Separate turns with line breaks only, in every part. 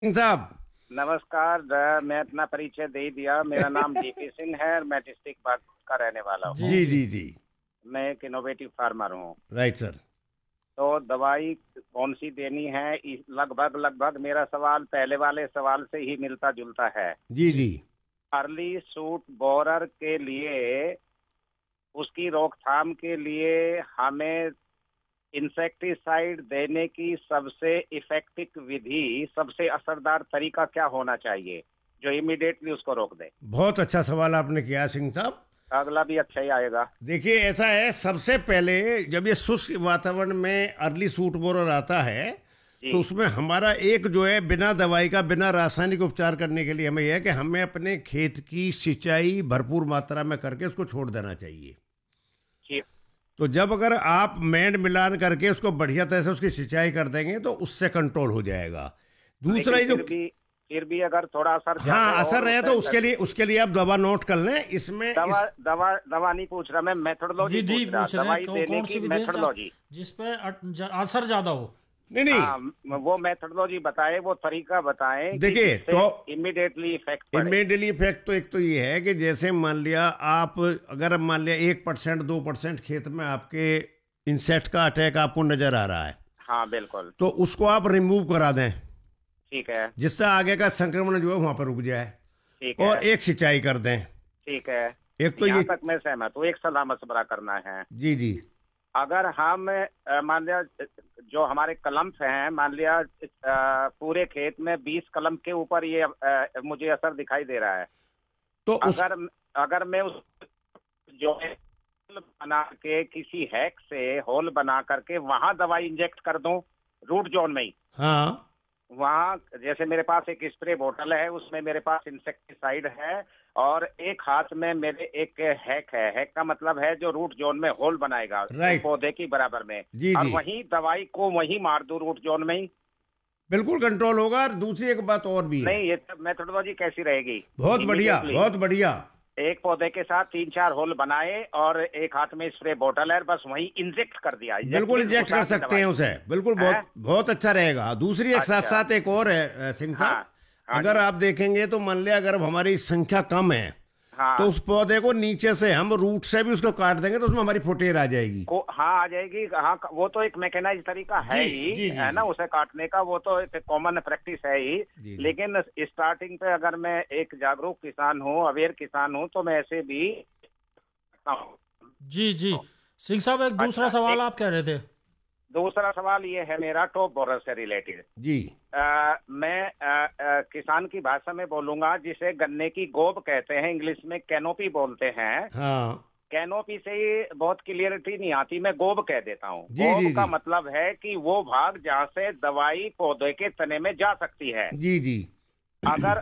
सिंह साहब।
नमस्कार। मैं अपना परिचय दे दिया। मेरा नाम डीपी सिंह है और मैं डिस्ट्रिक्ट बागपत का रहने वाला हूँ।
जी जी जी।
मैं एक इनोवेटिव फार्मर हूँ।
Right sir.
तो दवाई कौन सी देनी है, लगभग लगभग मेरा सवाल पहले वाले सवाल से ही मिलता जुलता है।
जी जी।
अर्ली सूट बोरर के लिए, उसकी रोकथाम के लिए हमें इंसेक्टिसाइड देने की सबसे इफेक्टिव विधि, सबसे असरदार तरीका क्या होना चाहिए जो इमीडिएटली उसको रोक दे?
बहुत अच्छा सवाल आपने किया सिंह साहब।
अगला भी अच्छा ही आएगा।
देखिए ऐसा है, सबसे पहले जब ये शुष्क वातावरण में अर्ली सूट बोरर आता है तो
जी।
उसमें हमारा एक जो है, बिना दवाई का, बिना रासायनिक उपचार करने के लिए हमें यह है कि हमें अपने खेत की सिंचाई भरपूर मात्रा में करके उसको छोड़ देना चाहिए।
जी।
तो जब अगर आप मेंड मिलान करके उसको बढ़िया तरह से उसकी सिंचाई कर देंगे तो उससे कंट्रोल हो जाएगा। दूसरा
लेकिन
ये जो,
फिर भी अगर थोड़ा असर
हाँ
ज्यादा
असर
और
रहे तो
उसे
उसके लिए आप दवा नोट कर लें। इसमें
दवा दवा दवा नहीं पूछ रहा मैं, मेथोडोलॉजी
विधि
पूछ रहा,
पूछ रहे हैं
दवाई देने
कौन
की
सी विधि है
मेथोडोलॉजी।
जिसपे असर ज्यादा हो।
नहीं नहीं,
हाँ, वो मेथोडोलॉजी बताए, वो तरीका बताएं
देखिए तो
इमीडिएटली इफेक्ट पड़े।
इमीडिएटली इफेक्ट तो एक तो ये है कि जैसे मान लिया आप, अगर मान लिया 1% 2% खेत में आपके इंसेक्ट का अटैक आपको नजर आ रहा है,
हाँ बिल्कुल।
तो उसको आप रिमूव करा दें,
ठीक है।
जिससे आगे का संक्रमण जो है वहां पर रुक जाए।
ठीक है।
और एक सिंचाई कर दें।
ठीक है।
एक तो
यहाँ
ये,
तक मैं सहमत हूँ। एक सलाह मशवरा करना है।
जी जी
अगर हम मान लिया जो हमारे कलम्स हैं, मान लिया पूरे खेत में 20 कलम के ऊपर ये मुझे असर दिखाई दे रहा है,
तो उस,
अगर अगर मैं उस जो है बना के किसी हैक से होल बना करके वहां दवाई इंजेक्ट कर दूं रूट जोन में ही,
हाँ
वहां जैसे मेरे पास एक स्प्रे बोतल है, उसमें मेरे पास इंसेक्टिसाइड है और एक हाथ में मेरे एक हैक है। हैक का मतलब है जो रूट जोन में होल बनाएगा
राइट।
पौधे की बराबर में,
जी
और
जी
वहीं दवाई को वहीं मार दूं रूट जोन में ही।
बिल्कुल कंट्रोल होगा। और दूसरी एक बात और भी है।
नहीं, ये मेथोडोलॉजी कैसी रहेगी?
बहुत बढ़िया
Immediately
बहुत बढ़िया।
एक पौधे के साथ 3-4 होल बनाए और एक हाथ में स्प्रे बोतल है, बस वहीं इंजेक्ट कर दिया।
बिल्कुल इंजेक्ट कर सकते हैं उसे, बिल्कुल बहुत बहुत अच्छा रहेगा। दूसरी एक साथ
अच्छा।
साथ एक और है सिंह साहब।
हाँ। हाँ
अगर
जी।
आप देखेंगे तो मान लिया अगर हमारी संख्या कम है
हाँ।
तो उस पौधे को नीचे से हम रूट से भी उसको काट देंगे तो उसमें हमारी फुटेर आ जाएगी।
हाँ आ जाएगी। हाँ, वो तो एक मैकेनाइज तरीका है
जी
ही,
जी जी
है ना,
जी
उसे काटने का। वो तो एक कॉमन प्रैक्टिस है ही।
जी।
लेकिन स्टार्टिंग पे अगर मैं एक जागरूक किसान हूँ, अवेयर किसान हूँ, तो मैं ऐसे भी
जी जी। सिंह साहब, एक दूसरा
अच्छा,
सवाल
एक
आप कह रहे थे।
दूसरा सवाल ये है मेरा टॉप बोरर से रिलेटेड।
जी।
मैं किसान की भाषा में बोलूंगा, जिसे गन्ने की गोब कहते हैं, इंग्लिश में कैनोपी बोलते हैं।
हाँ
कैनोपी से ही बहुत क्लियरिटी नहीं आती, मैं गोब कह देता हूँ।
जी
गोब
जी
का
जी
मतलब है कि वो भाग जहाँ से दवाई पौधे के तने में जा सकती है।
जी जी
अगर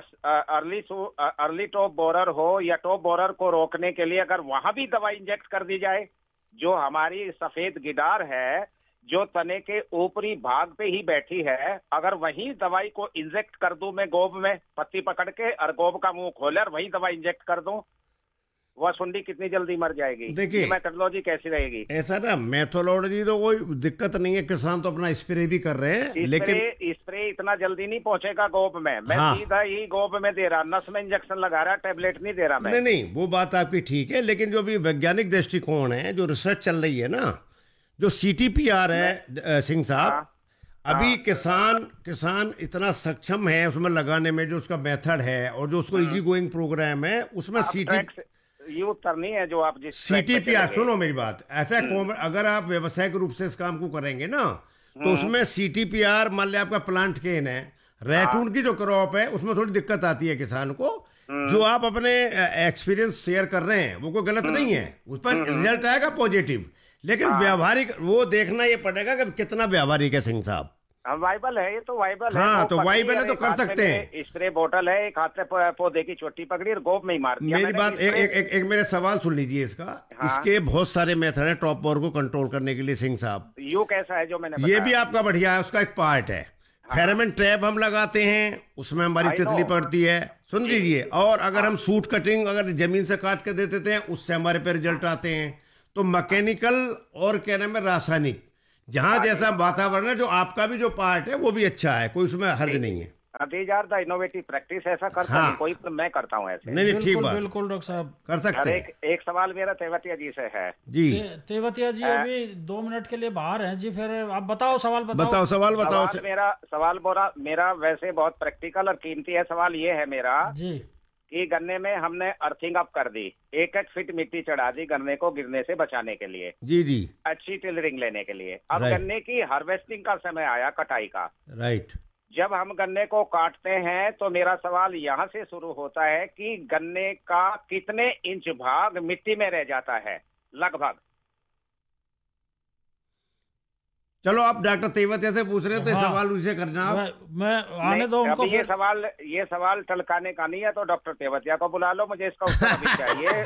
अर्ली टॉप बोरर हो या टॉप बोरर को रोकने के लिए अगर वहां भी दवाई इंजेक्ट कर दी जाए, जो हमारी सफेद गिडार है जो तने के ऊपरी भाग पे ही बैठी है, अगर वहीं दवाई को इंजेक्ट कर दूं मैं गोब में पत्ती पकड़ के, और गोब का मुंह खोले और वहीं दवाई इंजेक्ट कर दूं, वह सुंडी कितनी जल्दी मर जाएगी।
देखिए,
ये मेथोडोलॉजी कैसी रहेगी?
ऐसा ना, मेथोडोलॉजी तो कोई दिक्कत नहीं है, किसान तो अपना स्प्रे भी कर रहे हैं, लेकिन
स्प्रे इतना जल्दी नहीं पहुंचेगा गोब में। मैं
हाँ।
सीधा ही गोब में दे रहा, नस में इंजेक्शन लगा रहा, टेबलेट नहीं दे रहा मैं।
नहीं नहीं, वो बात आपकी ठीक है, लेकिन जो भी वैज्ञानिक दृष्टिकोण है, जो रिसर्च चल रही है ना, जो CTPR है सिंह साहब,
हाँ।
अभी
हाँ।
किसान इतना सक्षम है उसमें लगाने में, जो उसका मेथड है और जो उसको इजी गोइंग प्रोग्राम है उसमें
ये उत्तर नहीं है जो आप जिस ट्रैक पे
CTPR,
चले गए।
सुनो मेरी बात, ऐसा अगर आप व्यवसायिक रूप से इस काम को करेंगे ना तो उसमें CTPR, मान लिया आपका प्लांट केन है, रैटून की जो क्रॉप है उसमें थोड़ी दिक्कत आती है किसान को। जो आप अपने एक्सपीरियंस शेयर कर रहे हैं वो कोई गलत नहीं है, उस पर रिजल्ट आएगा पॉजिटिव, लेकिन व्यावहारिक वो देखना ये पड़ेगा कि कितना व्यावहारिक है सिंह साहब।
वाइबल है, ये तो वाइबल है।
हाँ,
वो
तो
पकड़ी
वाइबल है
और
तो
एक
कर
हाथ में
सकते हैं।
मेरे स्प्रे बोतल है, एक हाथ से पौधे की चोटी पकड़ी और गोब में ही मार दिया
मेरी
मैंने
बात
कि स्प्रे।
एक मेरे सवाल सुन लीजिए इसका।
हाँ।
इसके बहुत सारे मेथड है टॉप बोर को कंट्रोल करने के लिए सिंह साहब।
यू कैसा है जो मैंने
ये
बताया?
भी आपका बढ़िया है, उसका एक पार्ट है। फेरोमोन ट्रैप हम लगाते हैं, उसमें हमारी
I
तितली
know।
पड़ती है, सुन लीजिए। और अगर हम सूट कटिंग अगर जमीन से काट के दे देते हैं, उससे हमारे पे रिजल्ट आते हैं। तो मैकेनिकल और क्या नाम है, रासायनिक, जहां जैसा वातावरण है, जो आपका भी जो पार्ट है वो भी अच्छा है, कोई उसमें हर्ज नहीं है।
These are the innovative practice. ऐसा करता
हाँ।
नहीं कोई, तो मैं करता हूँ ऐसे।
नहीं नहीं, ठीक
बिल्कुल
बात,
बिल्कुल डॉक्टर साहब।
कर
और
सकते हैं
एक सवाल मेरा तेवतिया जी से है।
जी।
तेवतिया जी अभी 2 मिनट के लिए बाहर हैं जी, फिर आप बताओ, सवाल बताओ।
बताओ, सवाल बताओ।
सवाल मेरा वैसे बहुत प्रैक्टिकल और कीमती है। सवाल ये है मेरा
जी
कि गन्ने में हमने अर्थिंग अप कर दी, 1-1 फीट मिट्टी चढ़ा दी गन्ने को गिरने से बचाने के लिए,
जी जी,
अच्छी टिलरिंग लेने के लिए। अब
राइट।
गन्ने की हार्वेस्टिंग का समय आया, कटाई का।
राइट।
जब हम गन्ने को काटते हैं तो मेरा सवाल यहाँ से शुरू होता है कि गन्ने का कितने इंच भाग मिट्टी में रह जाता है लगभग।
चलो, आप डॉक्टर तेवतिया से पूछ रहे हो तो
हाँ।
सवाल उनसे करना आप।
मैं आने दो
नहीं,
उनको
अभी
फिर।
ये सवाल टलकाने का नहीं है, तो डॉक्टर तेवतिया को बुला लो, मुझे इसका उत्तर अभी चाहिए।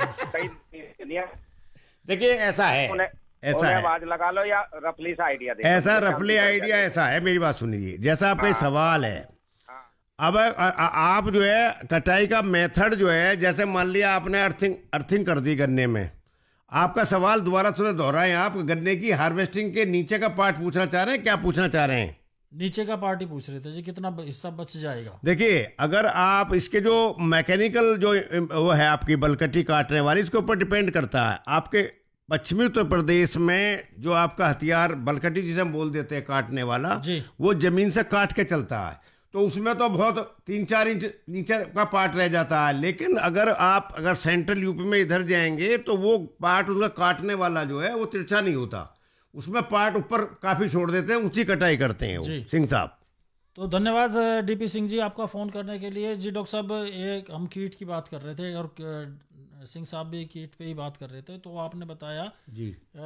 देखिए, ऐसा है, ऐसा है,
आवाज लगा लो या रफली सा आइडिया दे।
ऐसा रफली आइडिया ऐसा है। मेरी बात सुनिए, जैसा आपका ये सवाल है, अब आप जो है कटाई का मेथड जो है, जैसे मान लिया आपने अर्थिंग कर दी गन्ने में, आपका सवाल दोबारा थोड़ा दोहराएं। आप गन्ने की हार्वेस्टिंग के नीचे का पार्ट पूछना चाह रहे हैं, क्या पूछना चाह रहे हैं?
नीचे का पार्ट ही पूछ रहे थे जी, कितना हिस्सा बच जाएगा।
देखिए, अगर आप इसके जो मैकेनिकल जो वो है आपकी बलकटी काटने वाली, इसके ऊपर डिपेंड करता है। आपके पश्चिमी उत्तर प्रदेश में जो आपका हथियार बलकटी जिसे हम बोल देते हैं काटने वाला,
जी।
वो जमीन से काट के चलता है, तो उसमें तो बहुत 3-4 इंच नीचे का पार्ट रह जाता है। लेकिन अगर सेंट्रल यूपी में इधर जाएंगे तो वो पार्ट उसका काटने वाला जो है वो तिरछा नहीं होता, उसमें पार्ट ऊपर काफी छोड़ देते हैं, ऊंची कटाई करते हैं वो। सिंह साहब,
तो धन्यवाद डीपी सिंह जी आपका फ़ोन करने के लिए। जी डॉक्टर साहब, एक हम कीट की बात कर रहे थे और सिंह साहब भी कीट पे ही बात कर रहे थे, तो आपने बताया
जी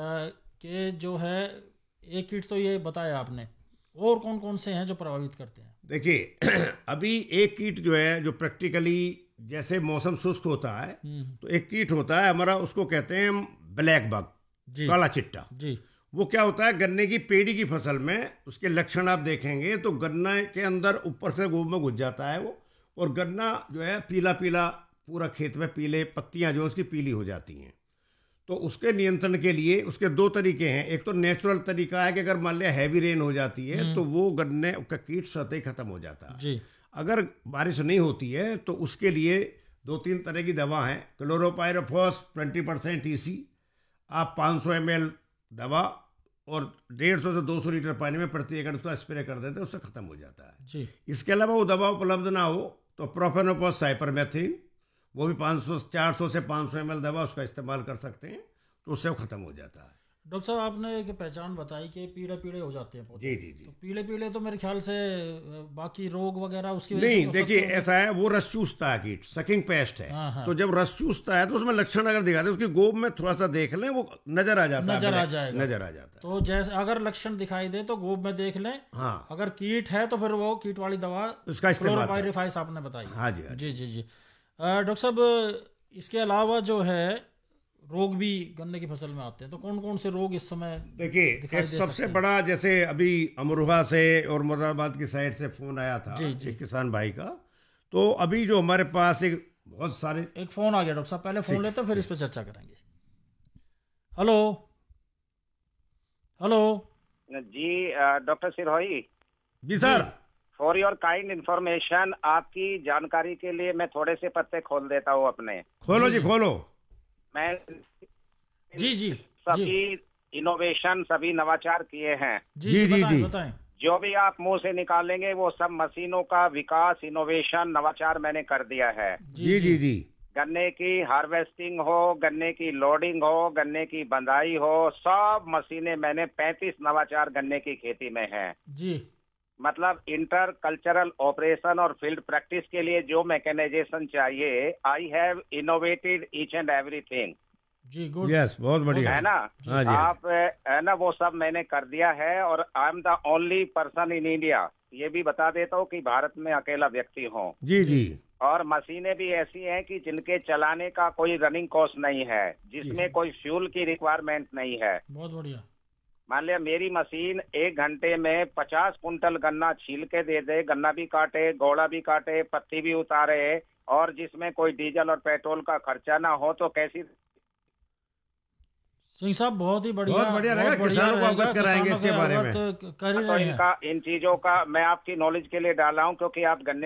कि जो है एक कीट तो ये बताया आपने, और कौन कौन से हैं जो प्रभावित करते हैं?
देखिए, अभी एक कीट जो है जो प्रैक्टिकली जैसे मौसम शुष्क होता है तो एक कीट होता है हमारा, उसको कहते हैं ब्लैक बग, काला चिट्टा जी। वो क्या होता है, गन्ने की पेड़ी की फसल में उसके लक्षण आप देखेंगे तो गन्ना के अंदर ऊपर से गोब में घुस जाता है वो, और गन्ना जो है पीला पीला, पूरा खेत में पीले पत्तियां जो उसकी पीली हो जाती हैं। तो उसके नियंत्रण के लिए उसके 2 तरीके हैं। एक तो नेचुरल तरीका है कि अगर मान लिया हैवी रेन हो जाती है तो वो गन्ने का कीट स्वतः ही खत्म हो जाता है जी। अगर बारिश नहीं होती है तो उसके लिए 2-3 तरह की दवा है। क्लोरोपाइरोफॉस 20% EC, आप 500 ml दवा और 150 से 200 लीटर पानी में प्रति एकड़ उसका स्प्रे कर देते हैं, उससे खत्म हो जाता है जी। इसके अलावा वो दवा उपलब्ध ना हो तो प्रोफेनोफॉस साइपरमेथ्रिन, वो भी 400 से 500 ml दवा उसका इस्तेमाल कर सकते हैं, तो उससे वो खत्म हो जाता है।
डॉक्टर साहब, आपने एक पहचान बताई कि पीले पीले हो जाते हैं पौधे।
जी जी जी।
तो पीले पीले तो मेरे ख्याल से बाकी रोग वगैरह उसकी
वजह नहीं, देखिए ऐसा है, वो रस चूसता है कीट, सकिंग पेस्ट है। हाँ। तो जब रस चूसता है तो उसमें लक्षण अगर दिखाते हैं, उसकी गोब में थोड़ा सा देख लें, वो नजर आ जाता है, नजर आ जाता है।
तो जैसे अगर लक्षण दिखाई दे तो गोब में देख लें। हाँ। अगर कीट है तो फिर वो कीट वाली दवा
उसका इस्तेमाल
आपने बताई।
हाँ जी
जी जी जी। डॉक्टर साहब, इसके अलावा जो है रोग भी गन्ने की फसल में आते हैं, तो कौन कौन से रोग इस समय?
देखिए, एक सबसे बड़ा, जैसे अभी अमरोहा से और मुरादाबाद की साइड से फोन आया था एक किसान भाई का, तो अभी जो हमारे पास बहुत सारे
एक फोन आ गया डॉक्टर साहब, पहले फोन लेते हैं फिर इस पर चर्चा करेंगे। Hello hello
ji, doctor सिरहोई
ji sir,
for your kind information, आपकी जानकारी के लिए मैं थोड़े से पत्ते खोल देता हूँ अपने।
खोलो जी खोलो।
मैं
जी जी
सभी इनोवेशन, सभी नवाचार किए हैं।
जी जी जी, बताएं।
जो भी आप मुंह से निकालेंगे वो सब मशीनों का विकास, इनोवेशन, नवाचार मैंने कर दिया है।
जी जी जी।
गन्ने की हार्वेस्टिंग हो, गन्ने की लोडिंग हो, गन्ने की बंधाई हो, सब मशीनें मैंने 35 नवाचार गन्ने की खेती में है
जी।
मतलब इंटर कल्चरल ऑपरेशन और फील्ड प्रैक्टिस के लिए जो मैकेनाइजेशन चाहिए, I have innovated each and everything.
Ji good,
yes, बहुत बढ़िया
है ना। आप है ना, वो सब मैंने कर दिया है, और I am the only person in India, ये भी बता देता हूँ कि भारत में अकेला व्यक्ति हूँ।
जी जी।
और मशीनें भी ऐसी हैं कि जिनके चलाने का कोई रनिंग कॉस्ट नहीं है, जिसमें कोई फ्यूल की रिक्वायरमेंट नहीं है।
बहुत बढ़िया।
मान लिया मेरी मशीन 1 घंटे में 50 कुंटल गन्ना छील के दे दे, गन्ना भी काटे, गौड़ा भी काटे, पत्ती भी उतारे, और जिसमें कोई डीजल और पेट्रोल का खर्चा ना हो, तो कैसी
सिंह साहब बहुत ही बढ़िया,
बहुत बढ़िया रहेगा, किसानों को अवगत कराएंगे इसके बारे में।
कर ही
तो
रहे हैं।
इन चीजों का मैं आपकी नॉलेज के लिए डाला हूं, क्योंकि आप गन्ने